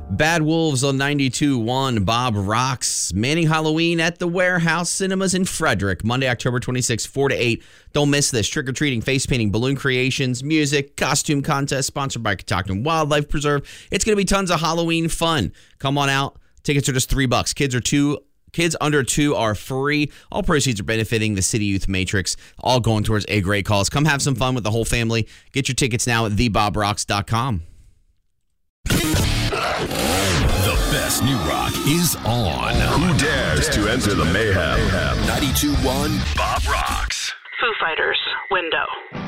Bad Wolves on 92.1. Bob Rocks. Manning Halloween at the Warehouse Cinemas in Frederick. Monday, October 26th, 4 to 8. Don't miss this. Trick-or-treating, face painting, balloon creations, music, costume contest, sponsored by Catoctin Wildlife Preserve. It's going to be tons of Halloween fun. Come on out. Tickets are just $3. Kids under 2 are free. All proceeds are benefiting the City Youth Matrix, all going towards a great cause. Come have some fun with the whole family. Get your tickets now at thebobrocks.com. The best new rock is on. Who dares to enter the mayhem? 92.1 Bob Rocks. Foo Fighters, Window.